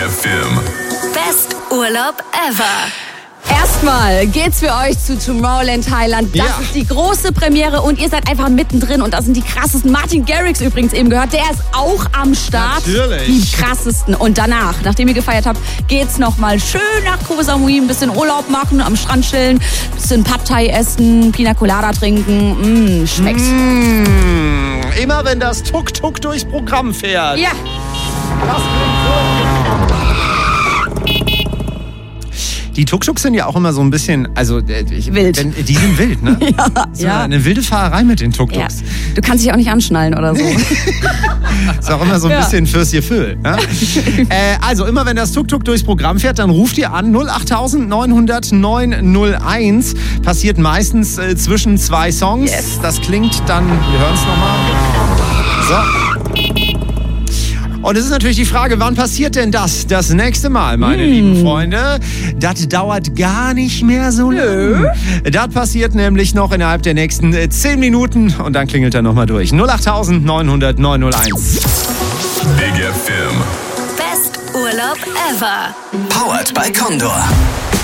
FM. Best Urlaub ever. Erstmal geht's für euch zu Tomorrowland Thailand. Das ist die große Premiere und ihr seid einfach mittendrin und das sind die krassesten. Martin Garrix übrigens eben gehört, der ist auch am Start. Natürlich. Die krassesten. Und danach, nachdem ihr gefeiert habt, geht's nochmal schön nach Koh Samui, ein bisschen Urlaub machen, am Strand chillen, ein bisschen Pad Thai essen, Pina Colada trinken. Schmeckt. Immer wenn das Tuk-Tuk durchs Programm fährt. Ja. Das klingt so. Die Tuk-Tuks sind ja auch immer so ein bisschen, also Wild. Die sind wild, ne? Ja. Eine wilde Fahrerei mit den Ja. Tuk-Tuks. Du kannst dich auch nicht anschnallen oder so. Ist auch immer so ein bisschen fürs Gefühl. Ne? Also immer wenn das Tuk-Tuk durchs Programm fährt, dann ruft ihr an 08900 901. Passiert meistens zwischen zwei Songs. Yes. Das klingt dann, wir hören es nochmal. So. Und es ist natürlich die Frage, wann passiert denn das nächste Mal, meine lieben Freunde? Das dauert gar nicht mehr so lange. Das passiert nämlich noch innerhalb der nächsten 10 Minuten und dann klingelt er nochmal durch. 08900 901. Big FM. Best Urlaub ever. Powered by Condor.